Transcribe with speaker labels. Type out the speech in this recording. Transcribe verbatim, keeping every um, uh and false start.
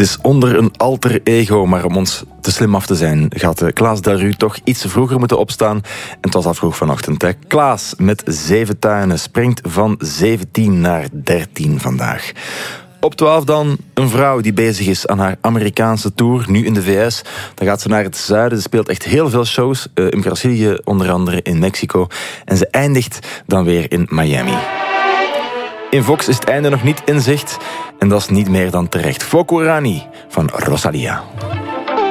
Speaker 1: is onder een alter ego, maar om ons te slim af te zijn, gaat Klaas Darru toch iets vroeger moeten opstaan. En het was al vroeg vanochtend. Hè. Klaas met zeven tuinen springt van zeventien naar dertien vandaag. Op twaalf dan een vrouw die bezig is aan haar Amerikaanse tour, nu in de V S. Dan gaat ze naar het zuiden, ze speelt echt heel veel shows. Uh, in Brazilië, onder andere in Mexico. En ze eindigt dan weer in Miami. In Vox is het einde nog niet in zicht. En dat is niet meer dan terecht. Fokurani van Rosalia.